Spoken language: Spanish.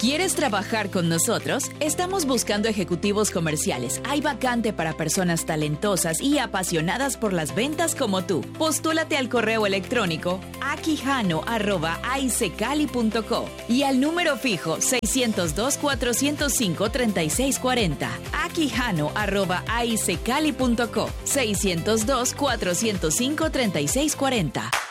¿Quieres trabajar con nosotros? Estamos buscando ejecutivos comerciales. Hay vacante para personas talentosas y apasionadas por las ventas como tú. Postúlate al correo electrónico aquijano@aicecali.co y al número fijo 602-405-3640. aquijano@aicecali.co 602-405-3640.